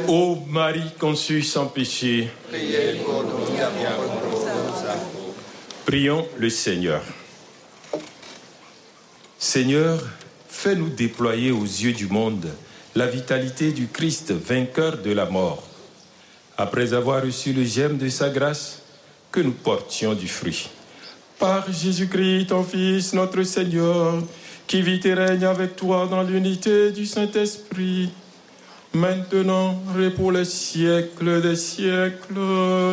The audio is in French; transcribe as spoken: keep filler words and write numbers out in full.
Ô Marie conçue sans péché, priez pour nous qui avons recours à vous. Prions le Seigneur. Seigneur, fais-nous déployer aux yeux du monde la vitalité du Christ, vainqueur de la mort. Après avoir reçu le germe de sa grâce, que nous portions du fruit. Par Jésus-Christ, ton Fils, notre Seigneur, qui vit et règne avec toi dans l'unité du Saint-Esprit, maintenant et pour les siècles des siècles.